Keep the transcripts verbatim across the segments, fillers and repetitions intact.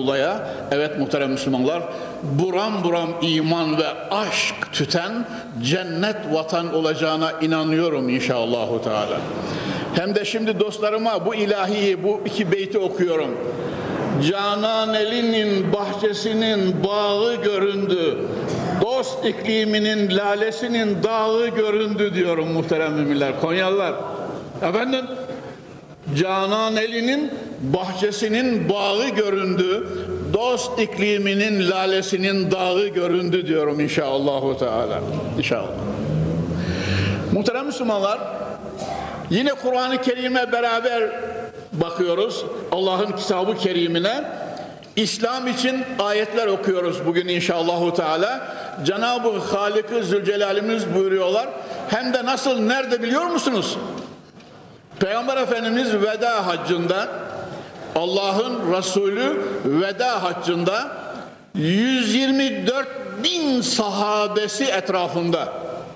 Abdullah'a, evet muhterem Müslümanlar, buram buram iman ve aşk tüten cennet vatan olacağına inanıyorum inşallahü teala. Hem de şimdi dostlarıma bu ilahiyi, bu iki beyti okuyorum. Canan elinin bahçesinin bağı göründü, dost ikliminin lalesinin dağı göründü diyorum muhterem müminler, Konyalılar. Efendim, Canan elinin bahçesinin bağı göründü, dost ikliminin lalesinin dağı göründü diyorum inşallahü teala. İnşallah. Muhterem Müslümanlar, yine Kur'an-ı Kerim'e beraber bakıyoruz, Allah'ın kitabı kerimine. İslam için ayetler okuyoruz bugün inşallahü teala. Cenab-ı Halik-ı Zülcelal'imiz buyuruyorlar. Hem de nasıl, nerede biliyor musunuz? Peygamber Efendimiz veda haccında, Allah'ın Resulü veda haccında yüz yirmi dört bin sahabesi etrafında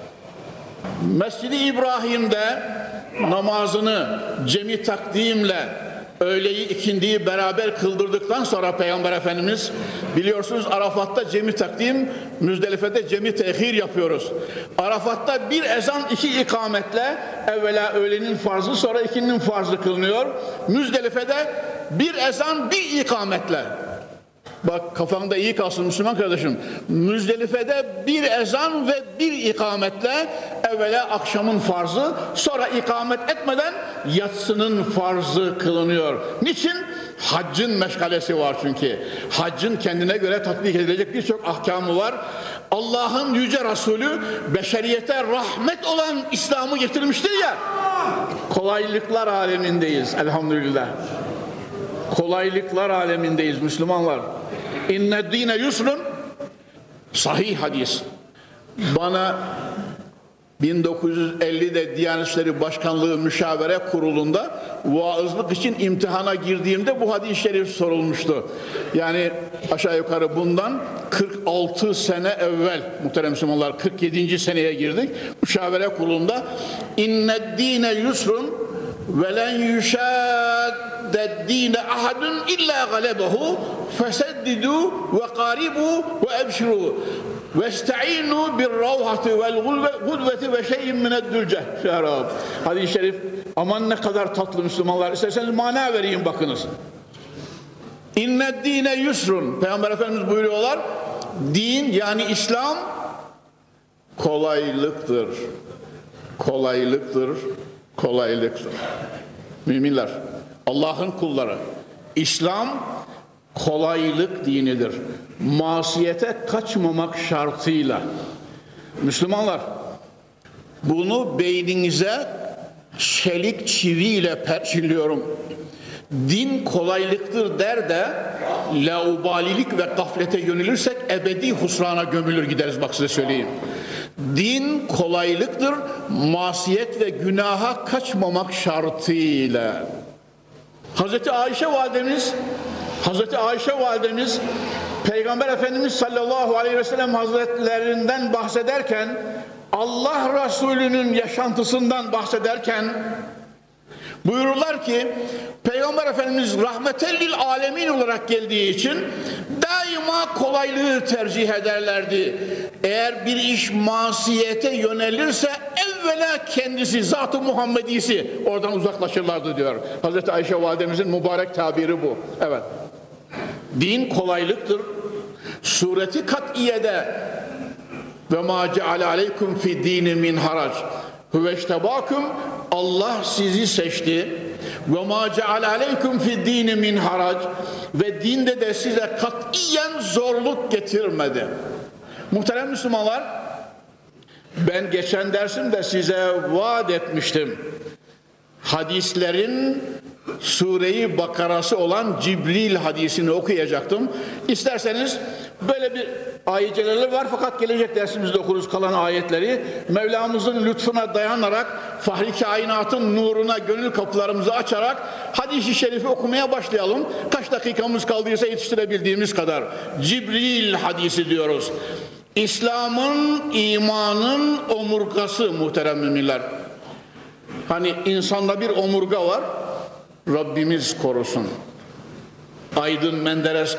Mescid-i İbrahim'de namazını cemi takdimle öğleyi ikindiyi beraber kıldırdıktan sonra Peygamber Efendimiz, biliyorsunuz Arafat'ta cemi takdim, Müzdelife'de cemi tehir yapıyoruz. Arafat'ta bir ezan iki ikametle evvela öğlenin farzı sonra ikindinin farzı kılınıyor. Müzdelife'de bir ezan bir ikametle. Bak kafanda iyi kalsın Müslüman kardeşim. Müzdelife'de bir ezan ve bir ikametle evvela akşamın farzı, sonra ikamet etmeden yatsının farzı kılınıyor. Niçin? Haccın meşgalesi var çünkü. Haccın kendine göre tatbik edilecek birçok ahkamı var. Allah'ın yüce Resulü beşeriyete rahmet olan İslam'ı getirmiştir ya. Kolaylıklar alemindeyiz elhamdülillah. Kolaylıklar alemindeyiz Müslümanlar. İnne dine yusrun, sahih hadis. Bana bin dokuz yüz ellide Diyanet İşleri Başkanlığı Müşavere Kurulu'nda vaazlık için imtihana girdiğimde bu hadis-i şerif sorulmuştu. Yani aşağı yukarı bundan kırk altı sene evvel muhterem Müslümanlar, kırk yedinci seneye girdik. Müşavere Kurulu'nda inne dine yusrun ve len yuşadde dine ahadun illa galebehu feseddidu ve qaribu ve ebşiru vesta'inu bir ravhati vel gudveti ve şeyin mineddülce. Şerab. Hadis-i şerif aman ne kadar tatlı Müslümanlar. İsterseniz mana vereyim bakınız. İnne dine yusrun. Peygamber Efendimiz buyuruyorlar. Din yani İslam kolaylıktır. Kolaylıktır. Kolaylıktır. Müminler, Allah'ın kulları, İslam kolaylık dinidir. Masiyete kaçmamak şartıyla. Müslümanlar, bunu beyninize çelik çiviyle perçinliyorum. Din kolaylıktır der de laubalilik ve gaflete yönelirsek ebedi husrana gömülür gideriz, bak size söyleyeyim. Din kolaylıktır, masiyet ve günaha kaçmamak şartıyla. Hazreti Ayşe validemiz Hazreti Ayşe validemiz Peygamber Efendimiz sallallahu aleyhi ve sellem hazretlerinden bahsederken, Allah Resulü'nün yaşantısından bahsederken buyururlar ki Peygamber Efendimiz rahmetellil alemin olarak geldiği için daima kolaylığı tercih ederlerdi. Eğer bir iş masiyete yönelirse evvela kendisi, Zat-ı Muhammedisi oradan uzaklaşırlardı diyor. Hazreti Ayşe validemizin mübarek tabiri bu. Evet. Din kolaylıktır. Sureti kat'iyede ve ma ceale aleykum fi dini min harac huveştebakum, Allah sizi seçti. Ve ma ceale aleykum fi dini min harac, ve dinde de size katiyen zorluk getirmedi. Muhterem Müslümanlar, ben geçen dersimde size vaat etmiştim. Hadislerin Sure-i Bakara'sı olan Cibril hadisini okuyacaktım. İsterseniz böyle bir ayet-i var, fakat gelecek dersimizde okuruz kalan ayetleri. Mevlamızın lütfuna dayanarak, Fahri Kainat'ın nuruna gönül kapılarımızı açarak hadis-i şerifi okumaya başlayalım. Kaç dakikamız kaldıysa yetiştirebildiğimiz kadar. Cibril hadisi diyoruz. İslam'ın, imanın omurgası muhterem müminler. Hani insanda bir omurga var, Rabbimiz korusun. Aydın Menderes